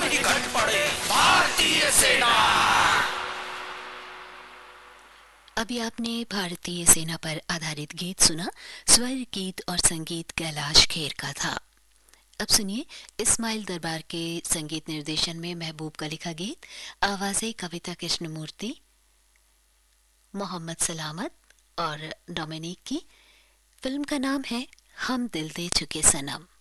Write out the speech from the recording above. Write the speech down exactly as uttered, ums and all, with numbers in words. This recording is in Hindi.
निकट पड़े भारतीय सेना। अभी आपने भारतीय सेना पर आधारित गीत सुना। स्वर गीत और संगीत कैलाश खेर का था। अब सुनिए इस्माइल दरबार के संगीत निर्देशन में महबूब का लिखा गीत, आवाज़ें कविता कृष्णमूर्ति, मोहम्मद सलामत और डोमिनिक की। फिल्म का नाम है हम दिल दे चुके सनम।